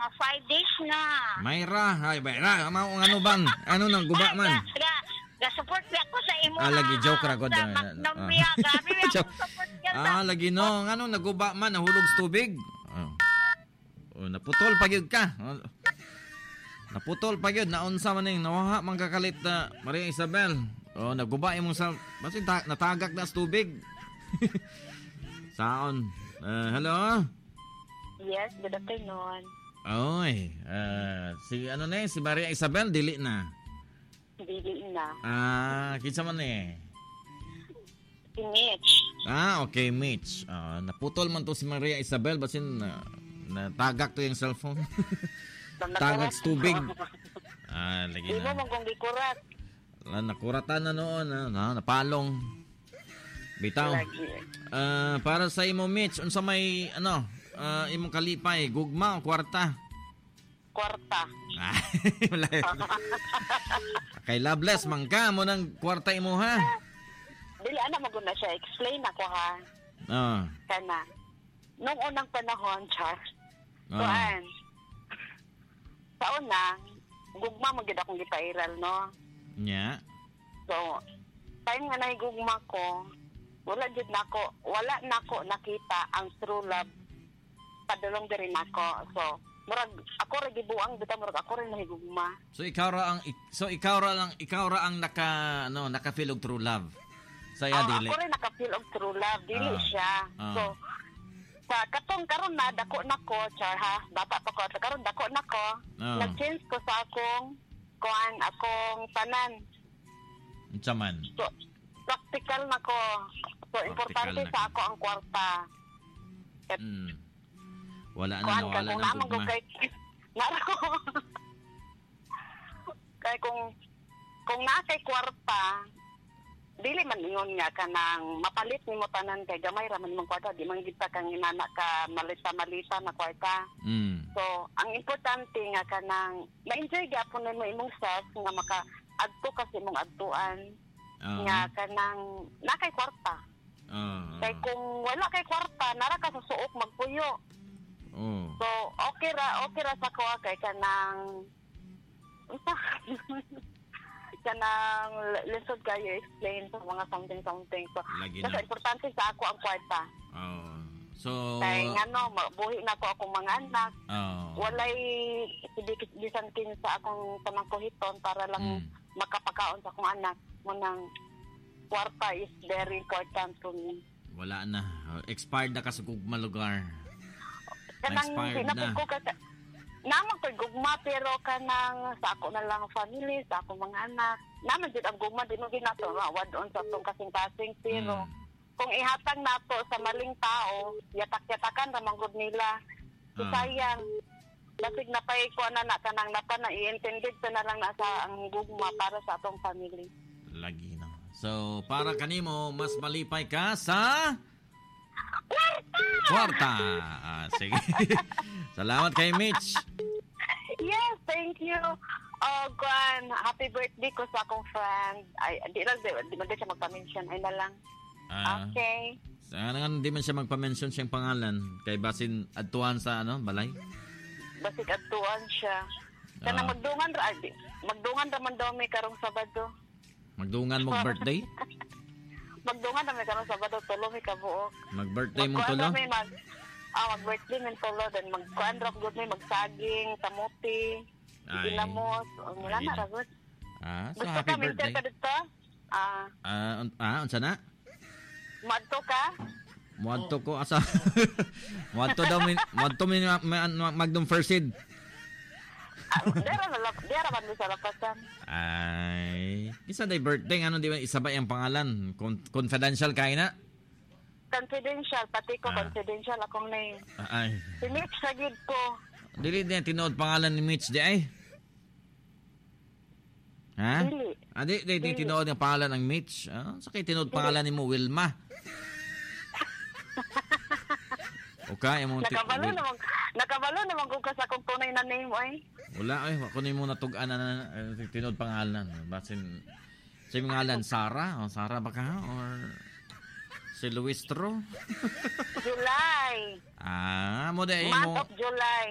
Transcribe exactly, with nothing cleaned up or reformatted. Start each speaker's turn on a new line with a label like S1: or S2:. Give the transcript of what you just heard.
S1: mga five days na.
S2: Mayra, ay Mayra, mao ano bang? Ano nang guba man?
S1: Ga-support niya ko sa imo.
S2: Ah, lagi joke ra ko.
S1: Sa Magnolia, grabe may akong support niya.
S2: Ah, lagi no, ano naguba man, nahulog sa tubig. Oh. Oh, naputol pa gyud ka. Oh. Naputol pa gyud, naunsa man ning nawaha man kakalit na Maria Isabel. Oh, naguba imong sa basin ta- natagak na sa tubig. Saon? Uh, hello?
S1: Yes, good afternoon.
S2: Oy, uh, si ano na si Maria Isabel dili na.
S1: Dili na.
S2: Ah, kinsa man eh?
S1: Si Mitch.
S2: Ah, okay, Mitch. Uh, naputol man to si Maria Isabel basin uh, natagak to yung cellphone. Tagak sa tubig. Ah, lagi
S1: Di mo
S2: na.
S1: mong kung gikurat.
S2: Ah, nakuratan na noon, ah, na, napalong. Bitaw.
S1: Lagi.
S2: Ah, para sa imo Mitch, unsa may ano, ah, imong kalipay, gugma o kwarta?
S1: Kwarta.
S2: Ah, wala. Kay Loveless man ka mo nang kwarta imo ha.
S1: Dili ana maguna siya explain ako ha.
S2: Ah.
S1: Kana. Nung unang panahon, Char.
S2: Ah.
S1: Kuan. Sa una, gugma magid akong gipairal, no?
S2: Nya.
S1: So, time nga nahigugma ko, wala jud nako, wala nako nakita ang true love padulong diri nako. So, murag ako ra gibuang bitaw murag ako rin nahigugma.
S2: So ikaw ra ang so ikaw ra lang ikaw ra ang naka ano, naka-feel og true love. Saya
S1: Oh,
S2: dili.
S1: ako rin naka-feel og true love, dili
S2: Ah.
S1: siya.
S2: Ah.
S1: So, sa katong karon na dako nako, char ha, bata pa ko karon dako nako.
S2: Ah.
S1: Nag-change ko sa akong kuan akong tanan.
S2: Unsa man?
S1: So, practical na ko. So, importante
S2: na
S1: sa
S2: ka.
S1: ako ang kwarta. At
S2: Mm. Wala na
S1: kuan ka,
S2: nawala
S1: kung
S2: ng
S1: naman ko
S2: gugma.
S1: kay... Nara ko. Kaya kung... Kung nakay kwarta, dili man ingon nga ka nang mapalit ni mo tanan kay gamay raman mong kwarta. Di man kita kang inana ka malita-malita na kwarta.
S2: Mm.
S1: So, ang importante nga ka nang ma-enjoy gyapon mo imong self nga maka adto kasi mong adtuan.
S2: Ah.
S1: Nga kanang nakay kwarta.
S2: Ah.
S1: Kay kung wala kay kwarta, nara ka sa suok magpuyo.
S2: Oh.
S1: So, okay ra, okay ra sa ko kay kanang unsa? Kanang lisod kayo explain sa mga something something. So,
S2: Lagi
S1: kasi
S2: na.
S1: importante sa ako ang kwarta.
S2: Oh. So
S1: Kay ngano, mabuhi na ko akong mga anak.
S2: oh.
S1: Walay bisan kin sa akong panangkuhiton para lang
S2: Mm.
S1: makapakaon sa akong anak. Munang kwarta is very important to me.
S2: Wala na. Expired na ka sa gugma lugar.
S1: Kanang
S2: Expired
S1: hinapod
S2: na.
S1: ko kasi naman ko'y gugma pero kanang sa ako na lang family, sa akong mga anak. Naman din ang gugma, di mo ginato, wadon sa itong kasing-kasing. Pero
S2: Mm.
S1: kung ihatag nato sa maling tao, yatak-yatakan ramang gud nila.
S2: Ah.
S1: Sayang. Basig na pa'y kuha na na kanang napa na i-intended sa na lang na sa ang gugma para sa atong family.
S2: Lagi na. So, para kanimo, mas malipay ka sa... Kwarta! Ah, sige. Salamat kay Mitch.
S1: Yes, thank you. Oh, Gwan, happy birthday ko sa akong friend. Ay, di lang, di, di man din siya magpa-mention. Ay na lang.
S2: Ah,
S1: Okay.
S2: Sana nga hindi man siya magpa-mention siyang pangalan. Kay basin adtuan sa ano, balay.
S1: Basig atuan siya. Kana
S2: Ah.
S1: magdungan ra, ay, di- magdungan ra man daw may karong Sabado.
S2: Magdungan mo birthday?
S1: Magdungan ra may karong Sabado, tulo may kabuok.
S2: Mag-birthday mo
S1: Magkuhan
S2: tulo?
S1: ra may mag Ah, mag-birthday min tulo, then magkuhan ra gud may magsaging, kamuti,
S2: Ay.
S1: ginamos, wala
S2: Ay,
S1: na
S2: na.
S1: ra gud.
S2: Ah, so
S1: Gusto
S2: happy
S1: ka minsan
S2: birthday.
S1: ka dito? Ah,
S2: Ah, un- ah, unsa na?
S1: madto ka?
S2: Muadto ko asa. Muadto daw min, muadto min ma- ma- magdum first aid.
S1: Ah, dera na lap, dera man sa lapasan.
S2: Ay, isa day birthday ano di ba isa ba ang pangalan? Con- confidential kay na?
S1: Confidential, pati ko
S2: Ah.
S1: confidential akong name.
S2: Ah, Ay.
S1: Si Mitch sa gid ko.
S2: Dili din tinuod pangalan ni Mitch di ay. Ha?
S1: Dili.
S2: Ah, di, di, di
S1: Dili.
S2: tinuod ang pangalan ng Mitch. Ah, sa kay tinuod pangalan ni mo Wilma. Okay, mo
S1: Nakabalo naman, nakabalo naman ko sa akong tunay na name oy.
S2: Wala ay, ako ni mo natug-an na uh, tinuod pangalan. Basin sa imong ngalan Sara, o Sara ba ka or si Luistro?
S1: July.
S2: Ah, mo dai
S1: Month
S2: mo
S1: of July.